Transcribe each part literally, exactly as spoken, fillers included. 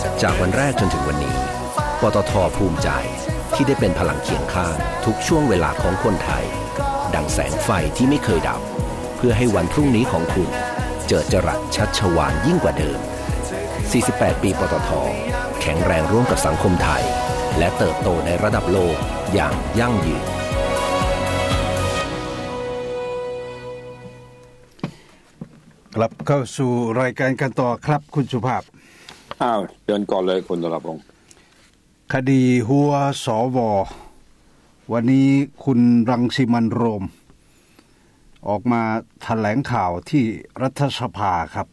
จากวันแรกจนถึงวันนี้ปตท.ภูมิใจที่ได้เป็นพลังเคียงข้างทุกช่วงเวลาของคนไทยดังแสงไฟที่ไม่เคยดับเพื่อให้วันพรุ่งนี้ของคุณเจิดจรัสชัชวาลยิ่งกว่าเดิมสี่สิบแปดปีปตท.แข็งแรงร่วมกับสังคมไทยและเติบโตในระดับโลกอย่างยั่งยืนกลับเข้าสู่รายการกันต่อครับคุณสุภาพอ้าวเดินก่อนเลยคุณธนพงศ์คดีหัวสววันนี้คุณรังสิมันต์โรมออกมาแถลงข่าวที่รัฐสภาครับ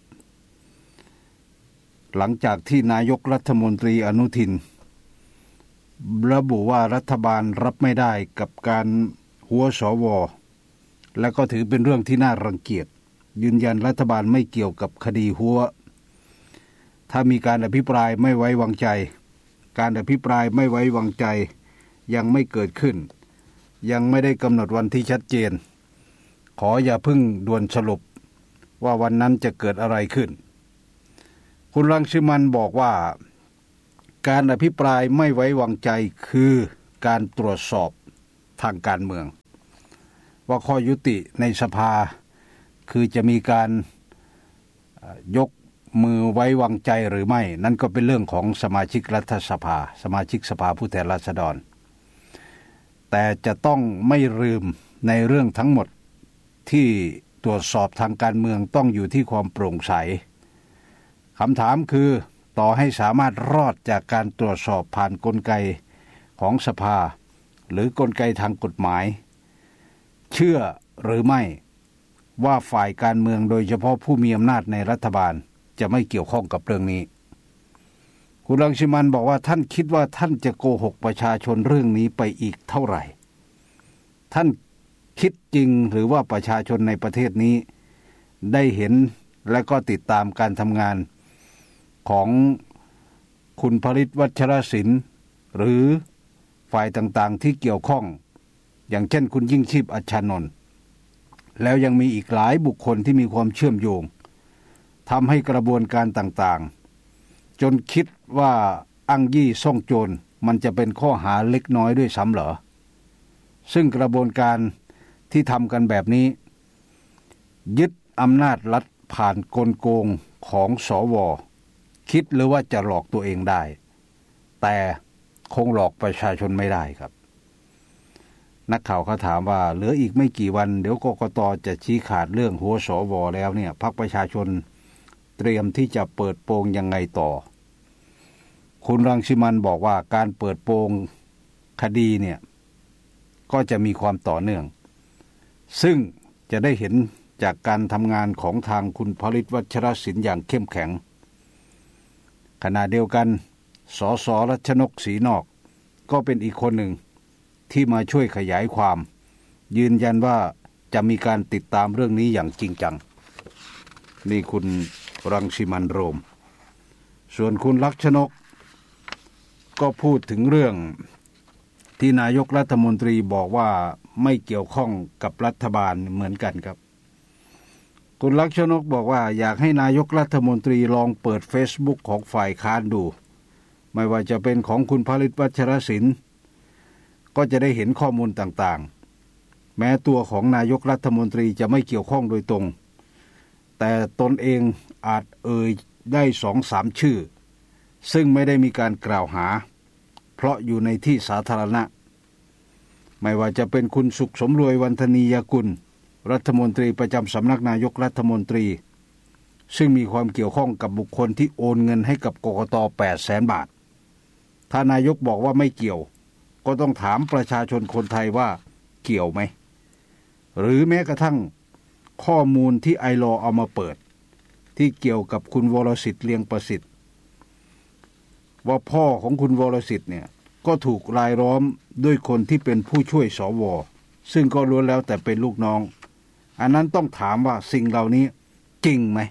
หลังจากที่นายกรัฐมนตรีอนุทินระบุว่ารัฐบาลรับไม่ได้กับการหัวสวและก็ถือเป็นเรื่องที่น่ารังเกียจยืนยันรัฐบาลไม่เกี่ยวกับคดีหัวถ้ามีการอภิปรายไม่ไว้วางใจการอภิปรายไม่ไว้วางใจยังไม่เกิดขึ้นยังไม่ได้กำหนดวันที่ชัดเจนขออย่าเพิ่งด่วนสรุปว่าวันนั้นจะเกิดอะไรขึ้นคุณรังสิมันต์บอกว่าการอภิปรายไม่ไว้วางใจคือการตรวจสอบทางการเมืองว่าข้อยุติในสภาคือจะมีการยกมือไว้วางใจหรือไม่นั่นก็เป็นเรื่องของสมาชิกรัฐสภาสมาชิกสภาผู้แทนราษฎรแต่จะต้องไม่ลืมในเรื่องทั้งหมดที่ตรวจสอบทางการเมืองต้องอยู่ที่ความโปร่งใสคำถามคือต่อให้สามารถรอดจากการตรวจสอบผ่านกลไกของสภาหรือกลไกทางกฎหมายเชื่อหรือไม่ว่าฝ่ายการเมืองโดยเฉพาะผู้มีอำนาจในรัฐบาลจะไม่เกี่ยวข้องกับเรื่องนี้คุณรังสิมันต์บอกว่าท่านคิดว่าท่านจะโกหกประชาชนเรื่องนี้ไปอีกเท่าไหร่ท่านคิดจริงหรือว่าประชาชนในประเทศนี้ได้เห็นและก็ติดตามการทำงานของคุณผลิตวัชรศิลป์หรือฝ่ายต่างๆที่เกี่ยวข้องอย่างเช่นคุณยิ่งชีพอัชชานนท์แล้วยังมีอีกหลายบุคคลที่มีความเชื่อมโยงทำให้กระบวนการต่างๆจนคิดว่าอ้างยี่ซ่องโจรมันจะเป็นข้อหาเล็กน้อยด้วยซ้ำเหรอซึ่งกระบวนการที่ทำกันแบบนี้ยึดอำนาจรัฐผ่านกลโกงของสวคิดหรือว่าจะหลอกตัวเองได้แต่คงหลอกประชาชนไม่ได้ครับนักข่าวเขาถามว่าเหลืออีกไม่กี่วันเดี๋ยวกกต.จะชี้ขาดเรื่องหัวสวแล้วเนี่ยพรรคประชาชนเตรียมที่จะเปิดโปงยังไงต่อคุณรังสิมันต์บอกว่าการเปิดโปงคดีเนี่ยก็จะมีความต่อเนื่องซึ่งจะได้เห็นจากการทำงานของทางคุณผลิตวัชรศิลป์อย่างเข้มแข็งขณะเดียวกันสสรัชนกศรีนอกก็เป็นอีกคนหนึ่งที่มาช่วยขยายความยืนยันว่าจะมีการติดตามเรื่องนี้อย่างจริงจังนี่คุณรังสิมันต์โรมส่วนคุณลักษณกก็พูดถึงเรื่องที่นายกรัฐมนตรีบอกว่าไม่เกี่ยวข้องกับรัฐบาลเหมือนกันครับคุณลักษณกบอกว่าอยากให้นายกรัฐมนตรีลองเปิด Facebook ของฝ่ายค้านดูไม่ว่าจะเป็นของคุณผลิตวัชรศิลป์ก็จะได้เห็นข้อมูลต่างๆแม้ตัวของนายกรัฐมนตรีจะไม่เกี่ยวข้องโดยตรงแต่ตนเองอาจเอ่ยได้ สองสาม ชื่อซึ่งไม่ได้มีการกล่าวหาเพราะอยู่ในที่สาธารณะไม่ว่าจะเป็นคุณสุขสมรวยวันธนียกุลรัฐมนตรีประจำสำนักนายกรัฐมนตรีซึ่งมีความเกี่ยวข้องกับบุคคลที่โอนเงินให้กับกกต. แปดแสน บาทถ้านายกบอกว่าไม่เกี่ยวก็ต้องถามประชาชนคนไทยว่าเกี่ยวไหมหรือแม้กระทั่งข้อมูลที่ไอลอเอามาเปิดที่เกี่ยวกับคุณวรสิทธิ์เลียงประสิทธิ์ว่าพ่อของคุณวรสิทธิ์เนี่ยก็ถูกรายล้อมด้วยคนที่เป็นผู้ช่วยสวซึ่งก็ล้วนแล้วแต่เป็นลูกน้องอันนั้นต้องถามว่าสิ่งเหล่านี้จริงไหม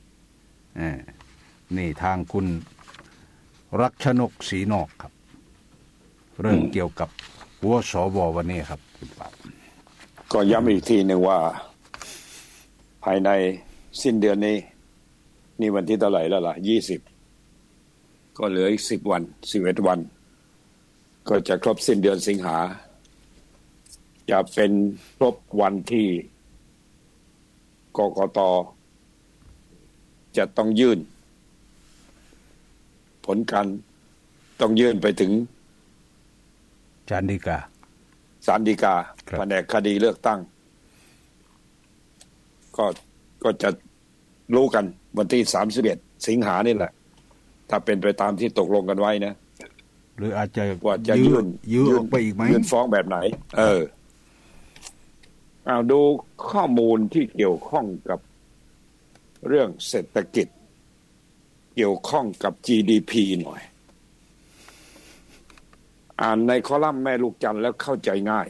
นี่ทางคุณรัชนกศรีนอกครับเรื่องเกี่ยวกับหัวสววันนี้ครับคุณปาก็ย้ำอีกทีหนึ่งว่าภายในสิ้นเดือนนี้นี่วันที่เท่าไหร่แล้วล่ะยี่สิบก็เหลืออีกสิบวันสิบเอ็ดวันก็จะครบสิ้นเดือนสิงหาจะเป็นครบวันที่กกต.จะต้องยื่นผลการต้องยื่นไปถึงศาลฎีกาศาลฎีกาแผนกคดีเลือกตั้งก็ก็จะรู้กันวันที่สามสิบเอ็ดสิงหานี่แหละถ้าเป็นไปตามที่ตกลงกันไว้นะหรืออาจจะว่าจะยื่นยื่นออกไปอีกไหมยื่นฟ้องแบบไหนเออเอาดูข้อมูลที่เกี่ยวข้องกับเรื่องเศรษฐกิจเกี่ยวข้องกับ จี ดี พี หน่อยอ่านในคอลัมน์แม่ลูกจันทร์แล้วเข้าใจง่าย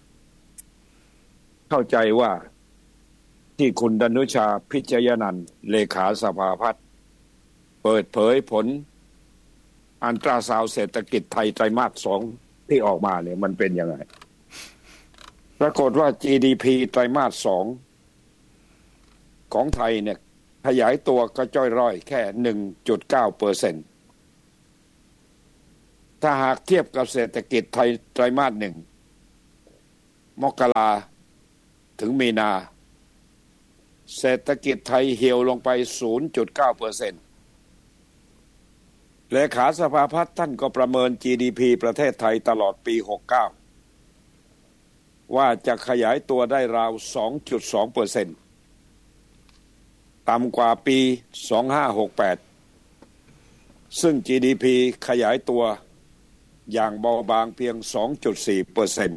เข้าใจว่าที่คุณดนุชาพิชยนันท์เลขาสภาพัฒน์เปิดเผยผลอันตราซาวด์เศรษฐกิจไทยไตรมาสสองที่ออกมาเนี่ยมันเป็นยังไงปรากฏว่า จี ดี พี ไตรมาสสองของไทยเนี่ยขยายตัวกระจ้อยร่อยแค่ หนึ่งจุดเก้าเปอร์เซ็นต์ ถ้าหากเทียบกับเศรษฐกิจไทยไตรมาสหนึ่งมกราถึงมีนาเศรษฐกิจไทยเหี่ยวลงไป ศูนย์จุดเก้าเปอร์เซ็นต์ เลขาสภาพัฒน์ท่านก็ประเมิน จี ดี พี ประเทศไทยตลอดปีหกสิบเก้าว่าจะขยายตัวได้ราว สองจุดสองเปอร์เซ็นต์ ต่ำกว่าปีสองพันห้าร้อยหกสิบแปดซึ่ง จี ดี พี ขยายตัวอย่างเบาบางเพียง สองจุดสี่เปอร์เซ็นต์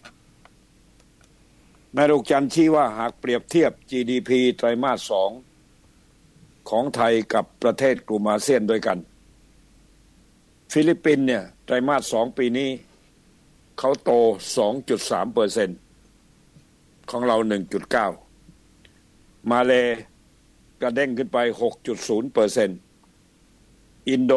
แม่ลูกจันทร์ชี้ว่าหากเปรียบเทียบ จี ดี พี ไตรมาสสองของไทยกับประเทศกลุ่มอาเซียนด้วยกันฟิลิปปินส์เนี่ยไตรมาสสองปีนี้เขาโต สองจุดสามเปอร์เซ็นต์ ของเรา หนึ่งจุดเก้า มาเลกระเด้งขึ้นไป หกจุดศูนย์เปอร์เซ็นต์ อินโด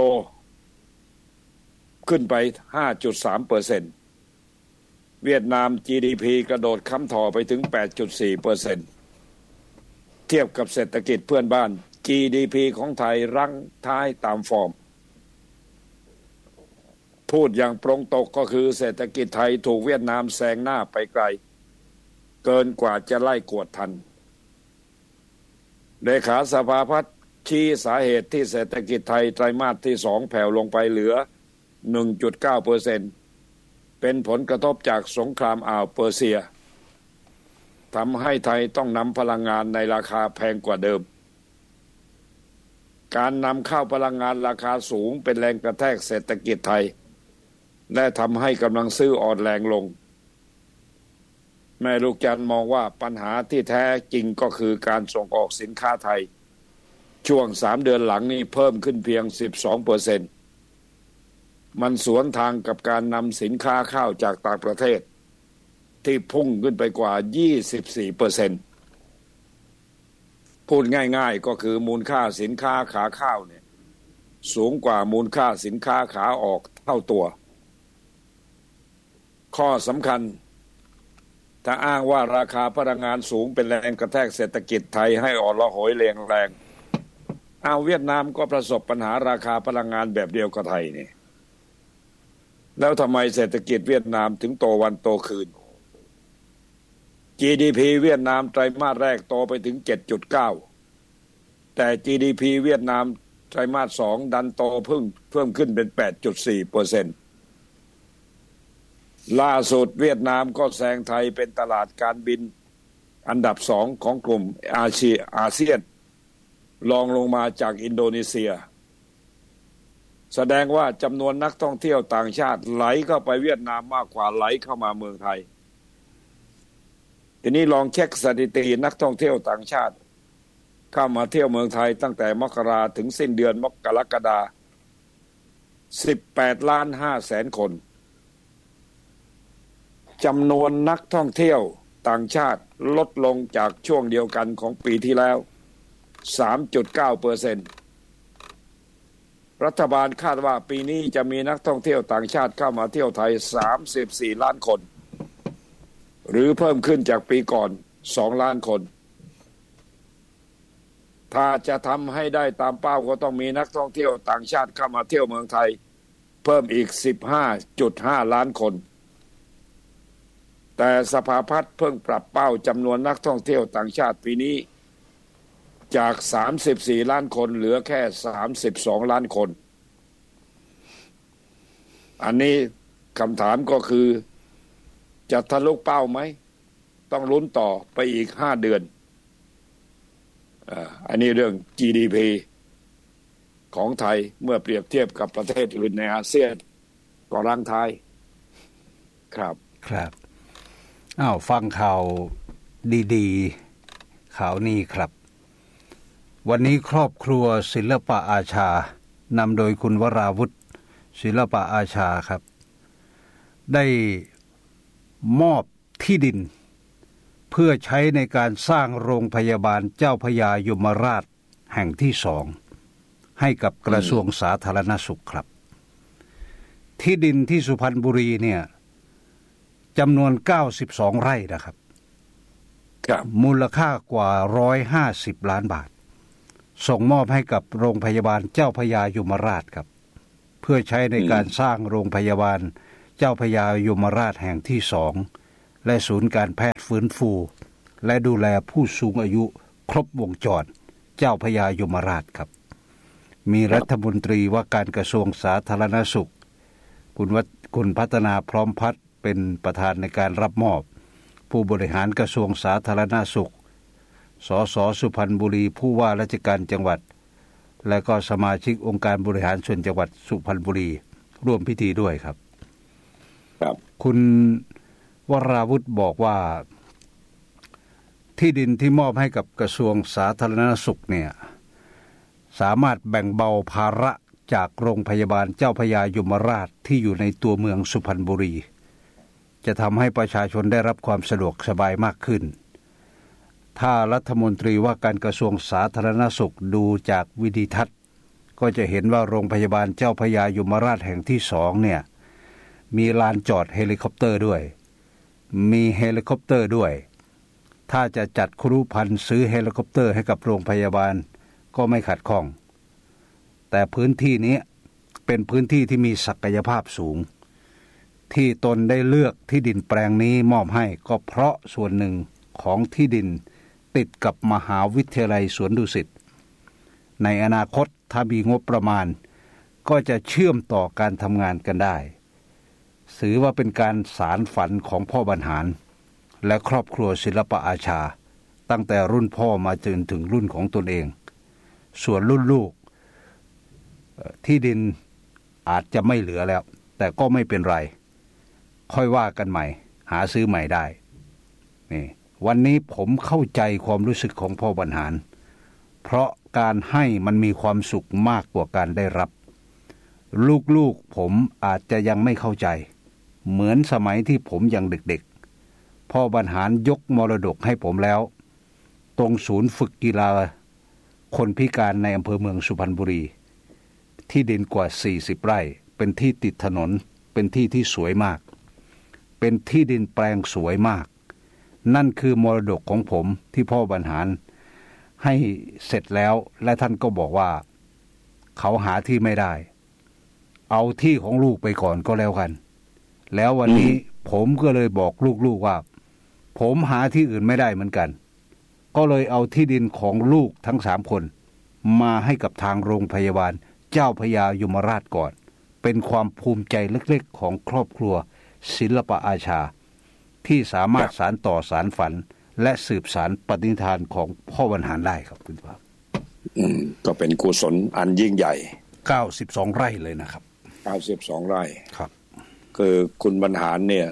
ขึ้นไป ห้าจุดสามเปอร์เซ็นต์ เวียดนาม จี ดี พี กระโดดค้ำถ่อไปถึง แปดจุดสี่เปอร์เซ็นต์ เทียบกับเศรษฐกิจเพื่อนบ้าน จี ดี พี ของไทยรั้งท้ายตามฟอร์มพูดอย่างตรงตกก็คือเศรษฐกิจไทยถูกเวียดนามแซงหน้าไปไกลเกินกว่าจะไล่กวดทันเลขาสภาพัฒน์ชี้สาเหตุที่เศรษฐกิจไทยไตรมาสที่สองแผ่วลงไปเหลือ หนึ่งจุดเก้าเปอร์เซ็นต์ เป็นผลกระทบจากสงครามอ่าวเปอร์เซียทำให้ไทยต้องนำพลังงานในราคาแพงกว่าเดิมการนำเข้าพลังงานราคาสูงเป็นแรงกระแทกเศรษฐกิจไทยและทำให้กำลังซื้ออ่อนแรงลงแม่ลูกจันทร์มองว่าปัญหาที่แท้จริงก็คือการส่งออกสินค้าไทยช่วงสามเดือนหลังนี้เพิ่มขึ้นเพียง สิบสองเปอร์เซ็นต์ มันสวนทางกับการนำสินค้าข้าวจากต่างประเทศที่พุ่งขึ้นไปกว่า ยี่สิบสี่เปอร์เซ็นต์ พูดง่ายๆก็คือมูลค่าสินค้าขาข้าวเนี่ยสูงกว่ามูลค่าสินค้าขาออกเท่าตัวข้อสำคัญถ้าอ้างว่าราคาพลังงานสูงเป็นแรงกระแทกเศรษฐกิจไทยให้อ่อนระหยแรงแรงเอาเวียดนามก็ประสบปัญหาราคาพลังงานแบบเดียวกับไทยนี่แล้วทำไมเศรษฐกิจเวียดนามถึงโตวันโตคืน จี ดี พี เวียดนามไตรมาสแรกโตไปถึง เจ็ดจุดเก้า แต่ จี ดี พี เวียดนามไตรมาสสองดันโตเพิ่มเพิ่มขึ้นเป็น แปดจุดสี่เปอร์เซ็นต์ล่าสุดเวียดนามก็แซงไทยเป็นตลาดการบินอันดับสองของกลุ่มอาเซียอาเซียนรองลงมาจากอินโดนีเซียแสดงว่าจำนวนนักท่องเที่ยวต่างชาติไหลเข้าไปเวียดนามมากกว่าไหลเข้ามาเมืองไทยทีนี้ลองเช็คสถิตินักท่องเที่ยวต่างชาติเข้ามาเที่ยวเมืองไทยตั้งแต่มกราถึงสิ้นเดือนมกราคมสิบแปดล้านห้าแสนคนจำนวนนักท่องเที่ยวต่างชาติลดลงจากช่วงเดียวกันของปีที่แล้ว สามจุดเก้าเปอร์เซ็นต์ รัฐบาลคาดว่าปีนี้จะมีนักท่องเที่ยวต่างชาติเข้ามาเที่ยวไทยสามสิบสี่ล้านคนหรือเพิ่มขึ้นจากปีก่อนสองล้านคนถ้าจะทำให้ได้ตามเป้าก็ต้องมีนักท่องเที่ยวต่างชาติเข้ามาเที่ยวเมืองไทยเพิ่มอีก สิบห้าจุดห้า ล้านคนแต่สภาพัฒน์เพิ่งปรับเป้าจำนวนนักท่องเที่ยวต่างชาติปีนี้จากสามสิบสี่ล้านคนเหลือแค่สามสิบสองล้านคนอันนี้คำถามก็คือจะทะลุเป้าไหมต้องลุ้นต่อไปอีกห้าเดือนอ่าอันนี้เรื่อง จี ดี พี ของไทยเมื่อเปรียบเทียบกับประเทศอื่นในอาเซียนก็รังท้ายครับครับอ้าวฟังข่าวดีๆข่าวนี้ครับวันนี้ครอบครัวศิลปะอาชานำโดยคุณวราวุฒิศิลปะอาชาครับได้มอบที่ดินเพื่อใช้ในการสร้างโรงพยาบาลเจ้าพระยายมราชแห่งที่สองให้กับกระทรวงสาธารณสุขครับที่ดินที่สุพรรณบุรีเนี่ยจำนวนเก้าสิบสองไร่นะครับครับมูลค่ากว่าหนึ่งร้อยห้าสิบล้านบาทส่งมอบให้กับโรงพยาบาลเจ้าพระยายมราชครับเพื่อใช้ในการสร้างโรงพยาบาลเจ้าพระยายมราชแห่งที่สองและศูนย์การแพทย์ฟื้นฟูและดูแลผู้สูงอายุครบวงจรเจ้าพระยายมราชครับมีรัฐมนตรีว่าการกระทรวงสาธารณสุขคุณวัฒน์คุณพัฒนาพร้อมพัฒน์เป็นประธานในการรับมอบผู้บริหารกระทรวงสาธารณสุขสสสุพรรณบุรีผู้ว่าราชการจังหวัดและก็สมาชิกองค์การบริหารส่วนจังหวัดสุพรรณบุรีร่วมพิธีด้วยครับครับคุณวราวุฒิบอกว่าที่ดินที่มอบให้กับกระทรวงสาธารณสุขเนี่ยสามารถแบ่งเบาภาระจากโรงพยาบาลเจ้าพระยายมราชที่อยู่ในตัวเมืองสุพรรณบุรีจะทำให้ประชาชนได้รับความสะดวกสบายมากขึ้นถ้ารัฐมนตรีว่าการกระทรวงสาธารณสุขดูจากวิดีทัศน์ก็จะเห็นว่าโรงพยาบาลเจ้าพระยายมราชแห่งที่สองเนี่ยมีลานจอดเฮลิคอปเตอร์ด้วยมีเฮลิคอปเตอร์ด้วยถ้าจะจัดครุพันธ์ซื้อเฮลิคอปเตอร์ให้กับโรงพยาบาลก็ไม่ขัดข้องแต่พื้นที่นี้เป็นพื้นที่ที่มีศักยภาพสูงที่ตนได้เลือกที่ดินแปลงนี้มอบให้ก็เพราะส่วนหนึ่งของที่ดินติดกับมหาวิทยาลัยสวนดุสิตในอนาคตถ้ามีงบประมาณก็จะเชื่อมต่อการทำงานกันได้ถือว่าเป็นการสารฝันของพ่อบรรหารและครอบครัวศิลปะอาชาตั้งแต่รุ่นพ่อมาจนถึงรุ่นของตนเองส่วนรุ่นลูกที่ดินอาจจะไม่เหลือแล้วแต่ก็ไม่เป็นไรค่อยว่ากันใหม่หาซื้อใหม่ได้นี่วันนี้ผมเข้าใจความรู้สึกของพ่อบรรหารเพราะการให้มันมีความสุขมากกว่าการได้รับลูกๆผมอาจจะยังไม่เข้าใจเหมือนสมัยที่ผมยังเด็กๆพ่อบรรหารยกมรดกให้ผมแล้วตรงศูนย์ฝึกกีฬาคนพิการในอำเภอเมืองสุพรรณบุรีที่ดินกว่าสี่สิบไร่เป็นที่ติดถนนเป็นที่ที่สวยมากเป็นที่ดินแปลงสวยมากนั่นคือมรดกของผมที่พ่อบรรหารให้เสร็จแล้วและท่านก็บอกว่าเขาหาที่ไม่ได้เอาที่ของลูกไปก่อนก็แล้วกันแล้ววันนี้ผมก็เลยบอกลูกๆว่าผมหาที่อื่นไม่ได้เหมือนกันก็เลยเอาที่ดินของลูกทั้งสามคนมาให้กับทางโรงพยาบาลเจ้าพระยายมราชก่อนเป็นความภูมิใจเล็กๆของครอบครัวศิลปะอาชาที่สามารถสานต่อสารฝันและสืบสานปฏิฐานของพ่อบรรหารได้ครับคุณภาพอืมก็เป็นกุศลอันยิ่งใหญ่เก้าสิบสองไร่เลยนะครับเก้าสิบสองไร่ครับคือคุณบรรหารเนี่ย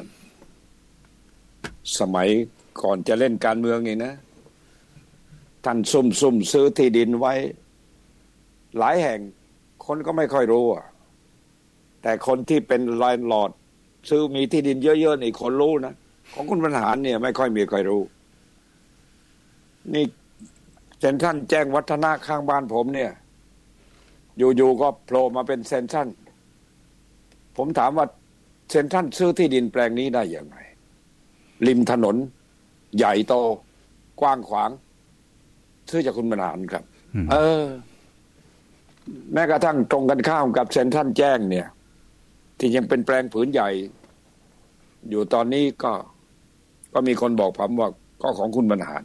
สมัยก่อนจะเล่นการเมืองนี่นะท่านซุ่มซุ่มซื้อที่ดินไว้หลายแห่งคนก็ไม่ค่อยรู้อ่ะแต่คนที่เป็นแลนด์ลอร์ดซื้อมีที่ดินเยอะๆนี่คนรู้นะของคุณบรรหารเนี่ยไม่ค่อยมีใครรู้นี่เซ็นทรัลแจ้งวัฒนะข้างบ้านผมเนี่ยอยู่ๆก็โผล่มาเป็นเซ็นทรัลผมถามว่าเซ็นทรัลซื้อที่ดินแปลงนี้ได้อย่างไรริมถนนใหญ่โตกว้างขวางซื้อจากคุณบรรหารครับเออแม้กระทั่งตรงกันข้ามกับเซ็นทรัลแจ้งเนี่ยที่ยังเป็นแปลงผืนใหญ่อยู่ตอนนี้ก็ก็มีคนบอกผมว่าก็ของคุณบรรหาร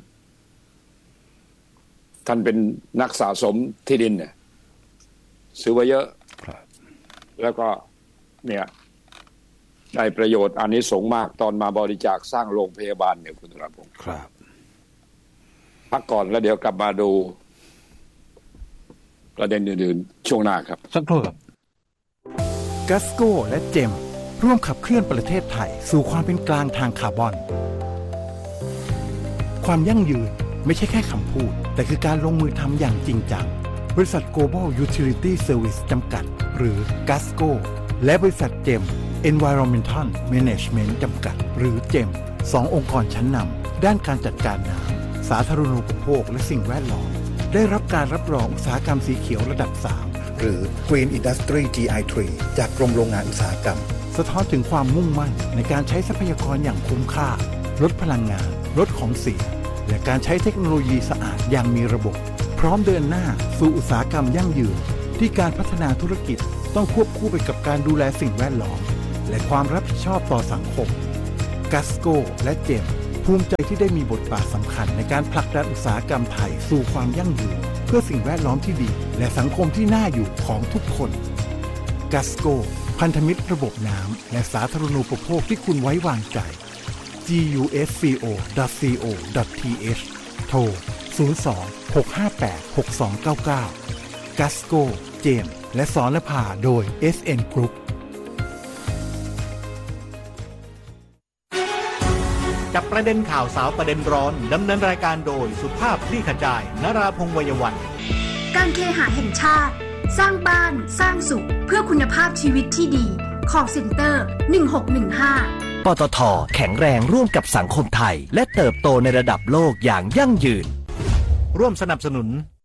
ท่านเป็นนักสะสมที่ดินเนี่ยซื้อไว้เยอะแล้วก็เนี่ยได้ประโยชน์อานิสงส์มากตอนมาบริจาคสร้างโรงพยาบาลเนี่ยคุณธนพงศ์ครับพักก่อนแล้วเดี๋ยวกลับมาดูประเด็นอื่นๆช่วงหน้าครับสักครู่ครับกัสโก้และเจมร่วมขับเคลื่อนประเทศไทยสู่ความเป็นกลางทางคาร์บอนความยั่งยืนไม่ใช่แค่คำพูดแต่คือการลงมือทำอย่างจริงจังบริษัท Global Utility Service จำกัดหรือ กัสโก้ และบริษัทเจม Environmental Management จำกัดหรือเจมสององค์กรชั้นนำด้านการจัดการน้ำสาธารณูปโภคและสิ่งแวดล้อมได้รับการรับรองอุตสาหกรรมสีเขียวระดับสามหรือ Green Industry จี ไอ สาม จากกรมโรงงานอุตสาหกรรมสะท้อนถึงความมุ่งมั่นในการใช้ทรัพยากรอย่างคุ้มค่าลดพลังงานลดของเสียและการใช้เทคโนโลยีสะอาดอย่างมีระบบพร้อมเดินหน้าสู่อุตสาหกรรมยั่งยืนที่การพัฒนาธุรกิจต้องควบคู่ไปกับการดูแลสิ่งแวดล้อมและความรับผิดชอบต่อสังคม กัสโก้ และเจมภูมิใจที่ได้มีบทบาทสำคัญในการผลักดันอุตสาหกรรมไทยสู่ความยั่งยืนเพื่อสิ่งแวดล้อมที่ดีและสังคมที่น่าอยู่ของทุกคน กัสโก้ พันธมิตรระบบน้ำและสาธารณูปโภคที่คุณไว้วางใจ จี ยู เอส ซี โอ ดอท ซี โอ ดอท ที เอช โทร ศูนย์ สอง หก ห้า แปด หก สอง เก้า เก้า กัสโก้ เจมและสรณภาโดย เอส เอ็น Group จับประเด็นข่าวสาวประเด็นร้อนดำเนินรายการโดยสุภาพคลี่ขจายนราพงษ์วัยวันการเคหะแห่งชาติสร้างบ้านสร้างสุขเพื่อคุณภาพชีวิตที่ดี Call Center หนึ่ง หก หนึ่ง ห้าปตท.แข็งแรงร่วมกับสังคมไทยและเติบโตในระดับโลกอย่างยั่งยืนร่วมสนับสนุน